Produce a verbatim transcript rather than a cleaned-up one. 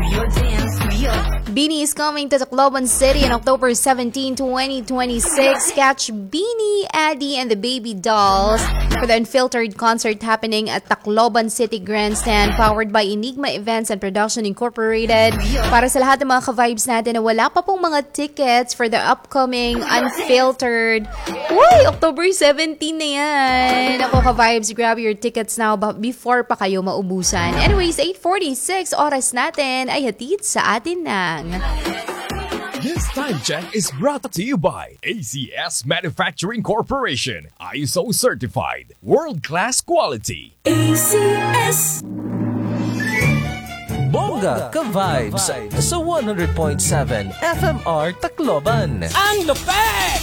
Beanie is coming to Tacloban City on October seventeenth, twenty twenty-six. Catch Beanie, Addy, and the Baby Dolls for the Unfiltered concert happening at Tacloban City Grandstand, powered by Enigma Events and Production Incorporated. Para sa lahat ng mga ka-vibes natin na wala pa pong mga tickets for the upcoming Unfiltered, uy, October seventeenth na yan. Ako ka-vibes, grab your tickets now before pa kayo maubusan. Anyways, eight forty-six oras natin ay hatid sa atin ng This time check is brought to you by A C S Manufacturing Corporation, I S O certified, world-class quality. A C S Bongga ka-vibes sa one hundred point seven F M R Tacloban. Ang lupet!